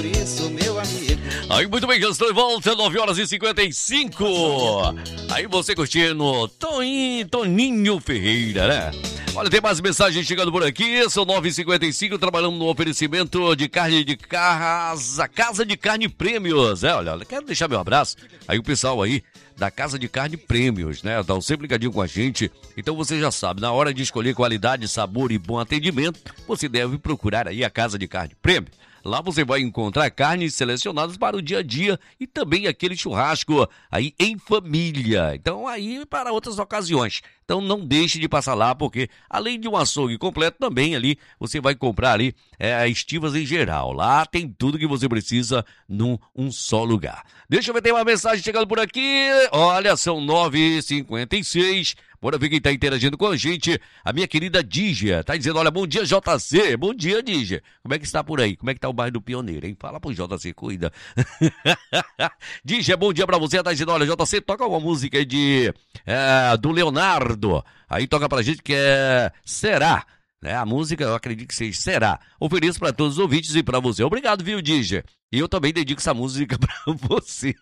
Isso, meu amigo. Aí, muito bem, já estou de volta, 9h55. Aí você curtindo Toninho Ferreira, né? Olha, tem mais mensagens chegando por aqui. São 9h55, trabalhando no oferecimento de carne de Casa de Carne Prêmios. Olha, quero deixar meu abraço. Aí o pessoal aí da Casa de Carne Prêmios, né? Estão sempre ligadinho com a gente. Então você já sabe, na hora de escolher qualidade, sabor e bom atendimento, você deve procurar aí a Casa de Carne Prêmios. Lá você vai encontrar carnes selecionadas para o dia a dia e também aquele churrasco aí em família. Então aí para outras ocasiões. Então não deixe de passar lá, porque além de um açougue completo, também ali você vai comprar ali estivas em geral. Lá tem tudo que você precisa num só lugar. Deixa eu ver, tem uma mensagem chegando por aqui. Olha, são 9h56. Bora ver quem tá interagindo com a gente. A minha querida Dígia tá dizendo, olha, bom dia, JC. Bom dia, Dígia. Como é que está por aí? Como é que tá o bairro do Pioneiro, hein? Fala pro JC, cuida. Dígia, bom dia pra você. Tá dizendo, olha, JC, toca uma música aí do Leonardo. Aí toca pra gente que é Será. A música, eu acredito que seja Será. Ofereço para todos os ouvintes e para você. Obrigado, viu, Dígia? E eu também dedico essa música para você.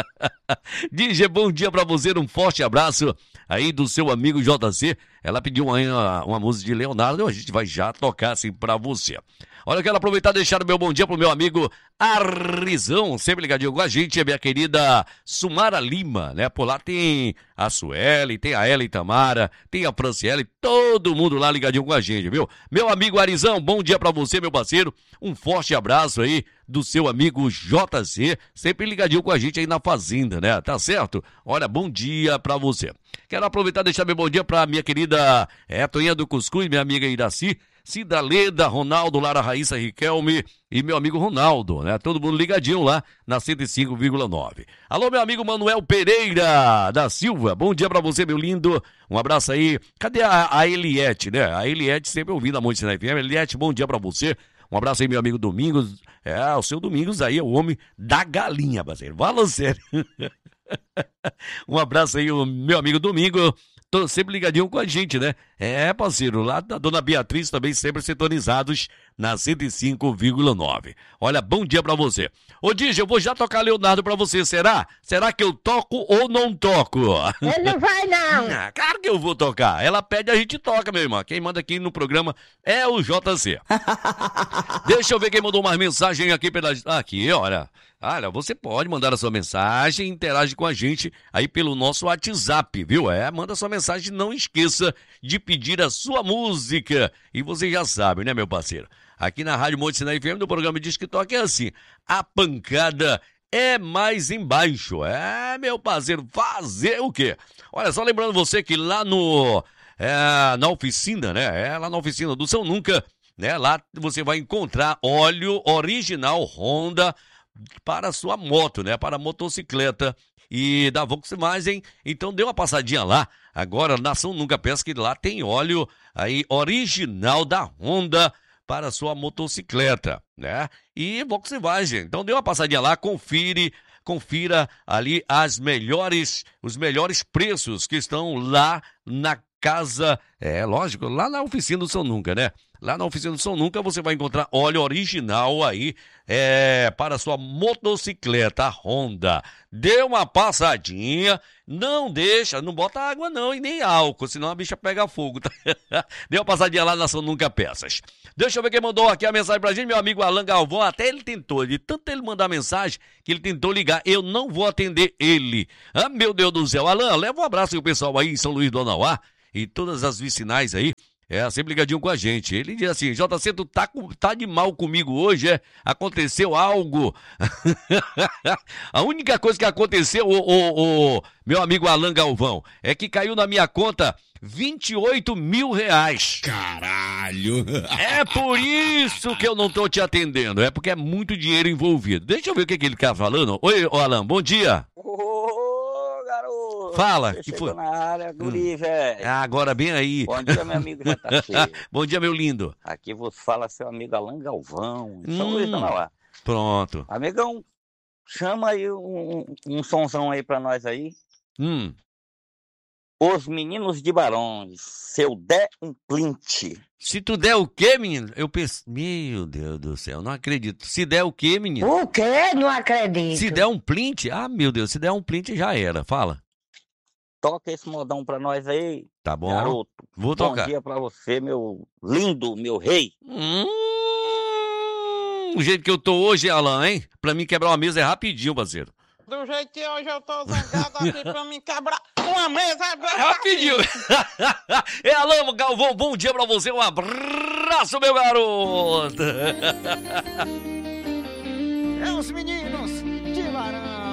Dígia, bom dia para você. Um forte abraço aí do seu amigo JC. Ela pediu uma música de Leonardo. A gente vai já tocar assim para você. Olha, eu quero aproveitar e deixar o meu bom dia pro meu amigo Arrizão, sempre ligadinho com a gente, a minha querida Sumara Lima, né? Por lá tem a Sueli, tem a Ellen Tamara, tem a Franciele, todo mundo lá ligadinho com a gente, viu? Meu amigo Arizão, bom dia pra você, meu parceiro. Um forte abraço aí do seu amigo JC, sempre ligadinho com a gente aí na Fazenda, né? Tá certo? Olha, bom dia pra você. Quero aproveitar e deixar meu bom dia pra minha querida Toninha do Cuscuz, minha amiga Iraci, Cida Leda, Ronaldo, Lara Raíssa, Riquelme e meu amigo Ronaldo, né? Todo mundo ligadinho lá na 105,9. Alô, meu amigo Manuel Pereira da Silva, bom dia pra você, meu lindo. Um abraço aí. Cadê a Eliette, né? A Eliette sempre ouvindo a Monte Sinai FM. Eliette, bom dia pra você. Um abraço aí, meu amigo Domingos. O seu Domingos aí é o homem da galinha, parceiro. Fala sério. Um abraço aí, o meu amigo Domingo. Tô sempre ligadinho com a gente, né? Parceiro, lá da Dona Beatriz também sempre sintonizados na 105,9. Olha, bom dia pra você. Ô, Dígia, eu vou já tocar Leonardo pra você, será? Será que eu toco ou não toco? Ele não vai, não. Claro que eu vou tocar. Ela pede, a gente toca, meu irmão. Quem manda aqui no programa é o JC. Deixa eu ver quem mandou mais mensagem aqui Aqui, olha. Olha, você pode mandar a sua mensagem, interage com a gente aí pelo nosso WhatsApp, viu? Manda sua mensagem, não esqueça de pedir a sua música. E você já sabe, né, meu parceiro? Aqui na Rádio Monte Sinai FM, no programa Diz que Toca, é assim, a pancada é mais embaixo. Meu parceiro, fazer o quê? Olha, só lembrando você que lá na oficina, né? Lá na oficina do São Nunca, né? Lá você vai encontrar óleo original Honda para a sua moto, né? Para a motocicleta e da Volkswagen. Então dê uma passadinha lá. Agora, na São Nunca Peça, que lá tem óleo aí original da Honda para a sua motocicleta, né? E Volkswagen. Então dê uma passadinha lá, confira ali os melhores preços que estão lá na casa, lógico, lá na oficina do São Nunca, né? Lá na oficina do São Nunca você vai encontrar óleo original aí para a sua motocicleta Honda. Dê uma passadinha, não bota água não e nem álcool, senão a bicha pega fogo. Tá? Dê uma passadinha lá na São Nunca Peças. Deixa eu ver quem mandou aqui a mensagem pra gente, meu amigo Alan Galvão. Até ele tentou, de tanto ele mandar mensagem que ele tentou ligar. Eu não vou atender ele. Meu Deus do céu. Alan, leva um abraço pro pessoal aí em São Luís do Anauá e todas as vicinais aí. Sempre ligadinho com a gente. Ele diz assim, JC, tu tá de mal comigo hoje, Aconteceu algo. A única coisa que aconteceu, o meu amigo Alan Galvão, é que caiu na minha conta 28 mil reais. Caralho! É por isso que eu não tô te atendendo, porque é muito dinheiro envolvido. Deixa eu ver o que ele tá falando. Oi, Alan, bom dia. Ô, garoto! Fala, Você que chegou foi? na área, guri, velho. Agora bem aí. Bom dia, meu amigo JC. Bom dia, meu lindo. Aqui você fala seu amigo Alan Galvão, em São Luís do Anauá. Pronto. Amigão, chama aí um sonzão aí pra nós aí. Os Meninos de Barões, se eu der um plint. Se tu der o quê, menino? Eu penso, meu Deus do céu, não acredito. Se der o quê, menino? O quê? Não acredito. Se der um plint? Ah, meu Deus, se der um plint já era. Fala. Toca esse modão pra nós aí, Tá bom. garoto. Vou Bom tocar. dia pra você, meu lindo, meu rei. O jeito que eu tô hoje, Alan, hein? Pra mim quebrar uma mesa é rapidinho, parceiro. Do jeito que hoje eu tô zangado aqui pra mim quebrar uma mesa. Rapidinho. É, Alan Galvão, bom dia pra você. Um abraço, meu garoto. É os Meninos de Barão.